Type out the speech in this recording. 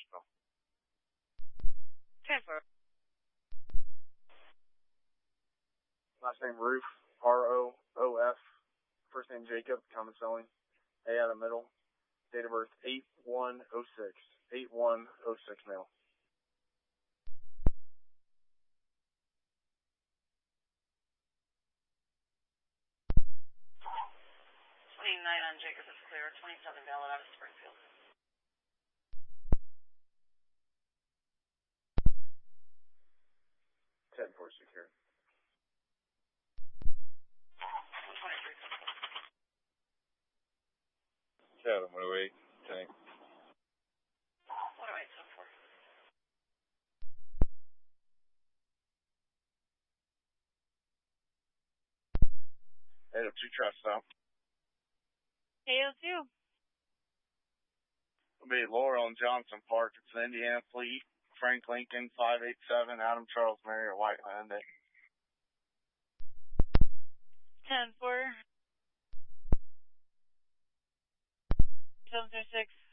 Nashville. 10-4. Last name Roof, R-O-O-F. First name Jacob, common spelling, A out of middle. Date of birth 8106. 8106 male. 29 on Jacob is clear. 27 valid out of Springfield. 10-4 secure. 123. Chatham 108, tank. 108, 10-4. Head up 2 truck stop. AO2. It'll be Laurel and Johnson Park. It's an Indiana Fleet. Frank Lincoln 587, Adam Charles Mary at White Landing. 10-4. 736.